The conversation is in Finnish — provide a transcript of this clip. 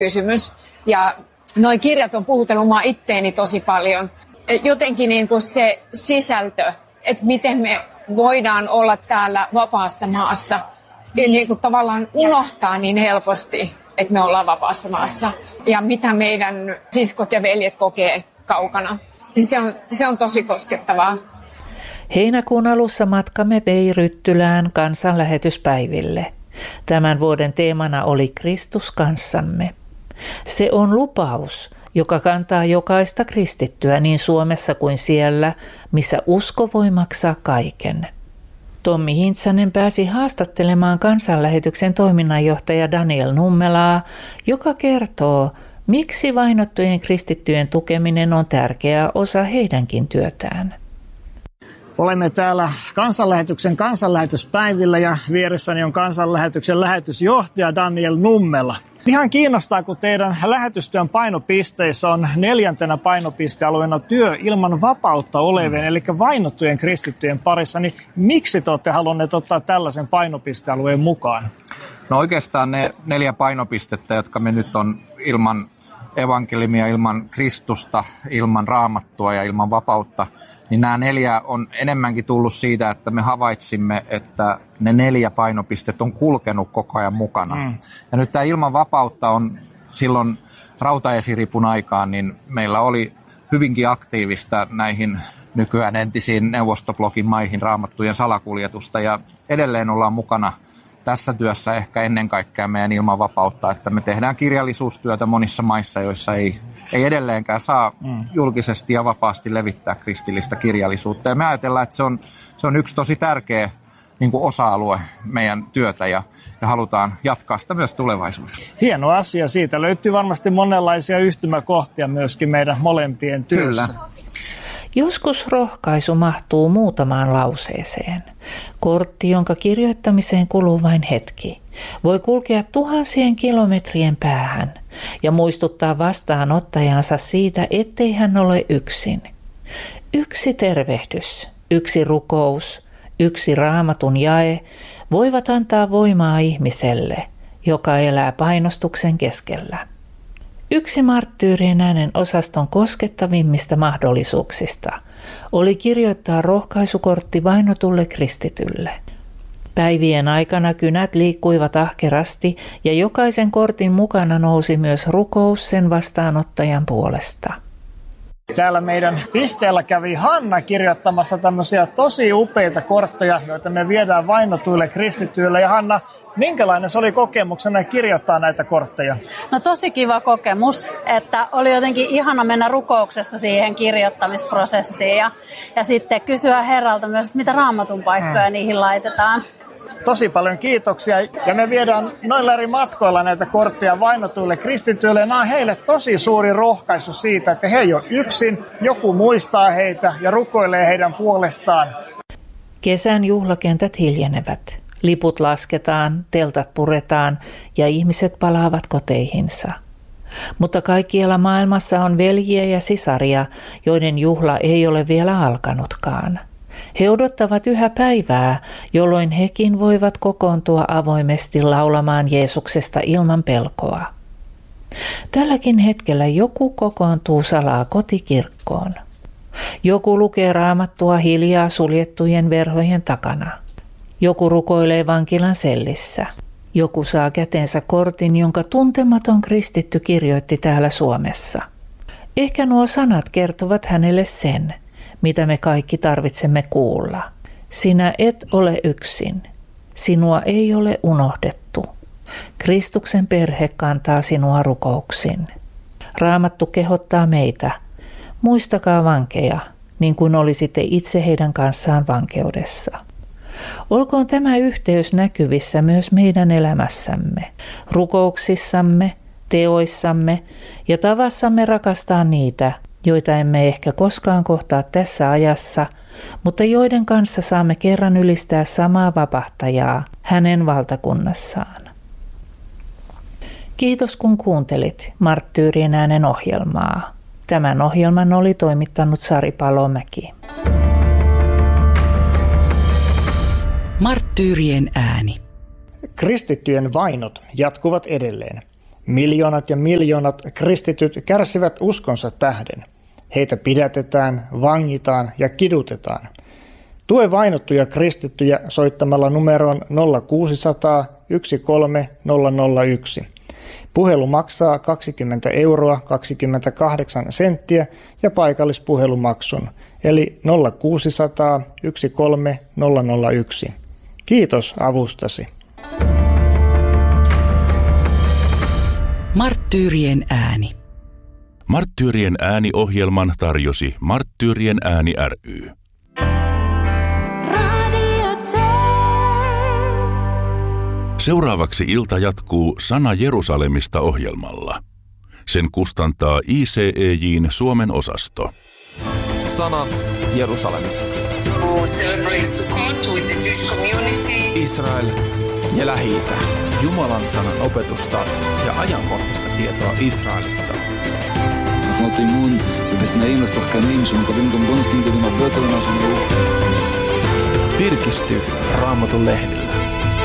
kysymys. Ja noi kirjat on puhutellut mua itteeni tosi paljon. Jotenkin niin kuin se sisältö, että miten me voidaan olla täällä vapaassa maassa, niin kuin tavallaan unohtaa niin helposti, että me ollaan vapaassa maassa. Ja mitä meidän siskot ja veljet kokee kaukana. Niin se on tosi koskettavaa. Heinäkuun alussa matkamme vei Ryttylään kansanlähetyspäiville. Tämän vuoden teemana oli Kristus kanssamme. Se on lupaus, joka kantaa jokaista kristittyä niin Suomessa kuin siellä, missä usko voi maksaa kaiken. Tommi Hintsanen pääsi haastattelemaan kansanlähetyksen toiminnanjohtaja Daniel Nummelaa, joka kertoo, miksi vainottujen kristittyjen tukeminen on tärkeä osa heidänkin työtään. Olemme täällä kansanlähetyksen kansanlähetyspäivillä ja vieressäni on kansanlähetyksen lähetysjohtaja Daniel Nummela. Ihan kiinnostaa, kun teidän lähetystyön painopisteissä on 4. painopistealueena työ ilman vapautta olevien, eli vainottujen kristittyjen parissa, niin miksi te olette halunneet ottaa tällaisen painopistealueen mukaan? No oikeastaan ne 4 painopistettä, jotka me nyt on ilman evankeliumia, ilman Kristusta, ilman Raamattua ja ilman vapautta, niin nämä 4 on enemmänkin tullut siitä, että me havaitsimme, että ne 4 painopistet on kulkenut koko ajan mukana. Ja nyt tämä ilman vapautta on silloin rautaesiripun aikaan, niin meillä oli hyvinkin aktiivista näihin nykyään entisiin neuvostoblogin maihin raamattujen salakuljetusta, ja edelleen ollaan mukana tässä työssä ehkä ennen kaikkea meidän ilman vapautta, että me tehdään kirjallisuustyötä monissa maissa, joissa ei edelleenkään saa julkisesti ja vapaasti levittää kristillistä kirjallisuutta. Ja me ajatellaan, että se on yksi tosi tärkeä niin kuin osa-alue meidän työtä ja halutaan jatkaa sitä myös tulevaisuudessa. Hieno asia. Siitä löytyy varmasti monenlaisia yhtymäkohtia myöskin meidän molempien työssä. Kyllä. Joskus rohkaisu mahtuu muutamaan lauseeseen. Kortti, jonka kirjoittamiseen kuluu vain hetki, voi kulkea tuhansien kilometrien päähän ja muistuttaa vastaanottajansa siitä, ettei hän ole yksin. Yksi tervehdys, yksi rukous, yksi raamatun jae voivat antaa voimaa ihmiselle, joka elää painostuksen keskellä. Yksi marttyyrien äänen osaston koskettavimmista mahdollisuuksista oli kirjoittaa rohkaisukortti vainotulle kristitylle. Päivien aikana kynät liikkuivat ahkerasti ja jokaisen kortin mukana nousi myös rukous sen vastaanottajan puolesta. Täällä meidän pisteellä kävi Hanna kirjoittamassa tämmöisiä tosi upeita kortteja, joita me viedään vainotuille kristityille. Ja Hanna, minkälainen se oli kokemuksena kirjoittaa näitä kortteja? No tosi kiva kokemus, että oli jotenkin ihana mennä rukouksessa siihen kirjoittamisprosessiin ja sitten kysyä Herralta myös, että mitä raamatun paikkoja niihin laitetaan. Tosi paljon kiitoksia ja me viedään noilla eri matkoilla näitä kortteja vainotuille kristityille. Nämä on heille tosi suuri rohkaisu siitä, että he ei ole yksin, joku muistaa heitä ja rukoilee heidän puolestaan. Kesän juhlakentät hiljenevät. Liput lasketaan, teltat puretaan ja ihmiset palaavat koteihinsa. Mutta kaikkialla maailmassa on veljiä ja sisaria, joiden juhla ei ole vielä alkanutkaan. He odottavat yhä päivää, jolloin hekin voivat kokoontua avoimesti laulamaan Jeesuksesta ilman pelkoa. Tälläkin hetkellä joku kokoontuu salaa kotikirkkoon. Joku lukee raamattua hiljaa suljettujen verhojen takana. Joku rukoilee vankilan sellissä. Joku saa käteensä kortin, jonka tuntematon kristitty kirjoitti täällä Suomessa. Ehkä nuo sanat kertovat hänelle sen, mitä me kaikki tarvitsemme kuulla. Sinä et ole yksin. Sinua ei ole unohdettu. Kristuksen perhe kantaa sinua rukouksin. Raamattu kehottaa meitä. Muistakaa vankeja, niin kuin olisitte itse heidän kanssaan vankeudessa. Olkoon tämä yhteys näkyvissä myös meidän elämässämme, rukouksissamme, teoissamme ja tavassamme rakastaa niitä, joita emme ehkä koskaan kohtaa tässä ajassa, mutta joiden kanssa saamme kerran ylistää samaa vapahtajaa hänen valtakunnassaan. Kiitos kun kuuntelit Marttyyrien äänen ohjelmaa. Tämän ohjelman oli toimittanut Sari Palomäki. Marttyyrien ääni. Kristittyjen vainot jatkuvat edelleen. Miljoonat ja miljoonat kristityt kärsivät uskonsa tähden. Heitä pidätetään, vangitaan ja kidutetaan. Tue vainottuja kristittyjä soittamalla numeroon 0600 13001. Puhelu maksaa 20 euroa 28 senttiä ja paikallispuhelumaksun, eli 0600 13001. Kiitos avustasi. Marttyyrien ääni. Marttyyrien ääni-ohjelman tarjosi Marttyyrien ääni ry. Seuraavaksi ilta jatkuu Sana Jerusalemista -ohjelmalla. Sen kustantaa ICEJ:n Suomen osasto. Sana Jerusalemista. Israel ja Lähi-itä. Jumalan sanan opetusta ja ajankohtaista tietoa Israelista. Virkisty Raamatun lehdellä.